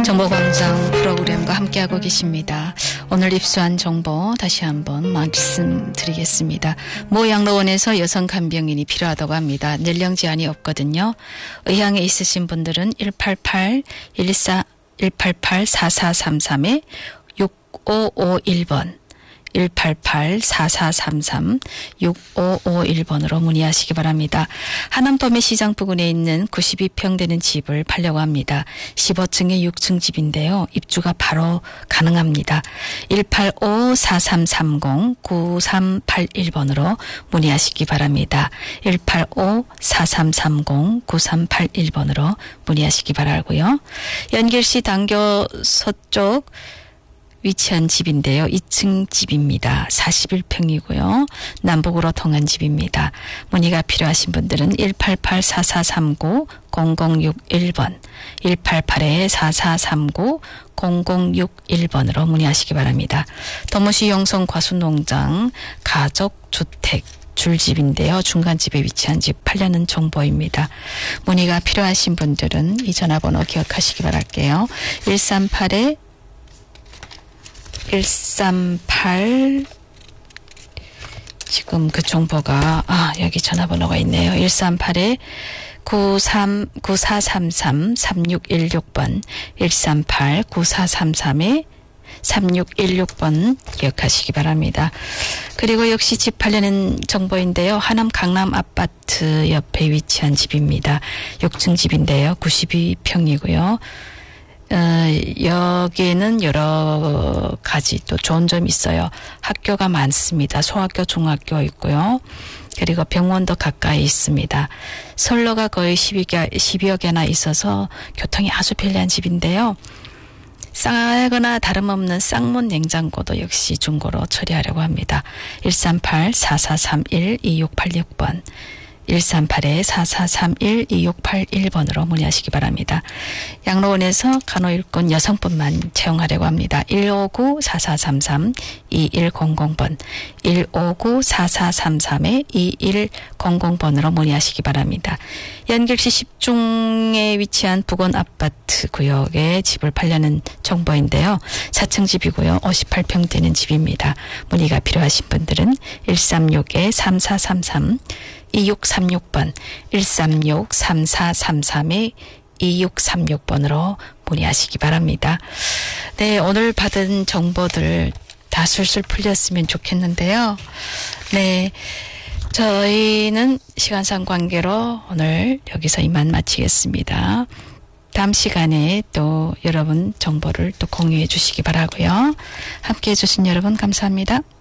정보광장 프로그램과 함께하고 계십니다. 오늘 입수한 정보 다시 한번 말씀드리겠습니다. 모 양로원에서 여성 간병인이 필요하다고 합니다. 연령 제한이 없거든요. 의향에 있으신 분들은 188-4433에 6551번 188-4433-6551번으로 문의하시기 바랍니다. 하남 도매시장 부근에 있는 92평 되는 집을 팔려고 합니다. 15층에 6층 집인데요. 입주가 바로 가능합니다. 185-4330-9381번으로 문의하시기 바랍니다. 185-4330-9381번으로 문의하시기 바라고요. 연길시 당교서 쪽 위치한 집인데요. 2층 집입니다. 41평이고요. 남북으로 통한 집입니다. 문의가 필요하신 분들은 188-4439-0061번 188-4439-0061번으로 문의하시기 바랍니다. 도무시 영성 과수농장 가족주택 줄집인데요. 중간집에 위치한 집 팔려는 정보입니다. 문의가 필요하신 분들은 이 전화번호 기억하시기 바랄게요. 138 지금 그 정보가 여기 전화번호가 있네요. 138-9433-3616번 138-9433-3616번 기억하시기 바랍니다. 그리고 역시 집 팔려는 정보인데요. 하남 강남 아파트 옆에 위치한 집입니다. 6층 집인데요. 92평이고요. 여기에는 여러 가지 또 좋은 점이 있어요. 학교가 많습니다. 소학교, 중학교 있고요. 그리고 병원도 가까이 있습니다. 선로가 거의 10여 개나 있어서 교통이 아주 편리한 집인데요. 싸거나 다름없는 쌍문 냉장고도 역시 중고로 처리하려고 합니다. 138-4431-2686번 138-4431-2681번으로 문의하시기 바랍니다. 양로원에서 간호일꾼 여성분만 채용하려고 합니다. 159-4433-2100번 159-4433-2100번으로 문의하시기 바랍니다. 연길시 10중에 위치한 부건아파트 구역에 집을 팔려는 정보인데요. 4층 집이고요. 58평 되는 집입니다. 문의가 필요하신 분들은 136-3433 2636번 136-3433-2636번으로 문의하시기 바랍니다. 네, 오늘 받은 정보들 다 술술 풀렸으면 좋겠는데요. 네, 저희는 시간상 관계로 오늘 여기서 이만 마치겠습니다. 다음 시간에 또 여러분 정보를 또 공유해 주시기 바라고요. 함께해 주신 여러분 감사합니다.